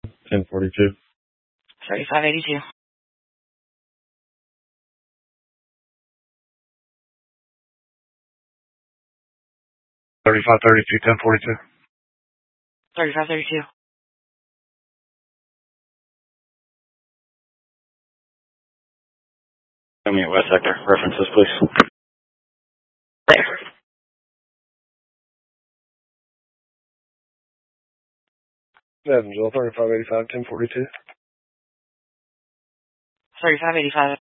1042. 3582. 3532, 1042. 3532. Tell me West Sector. References, please. There. Evansville, 3585, 1042. 3585.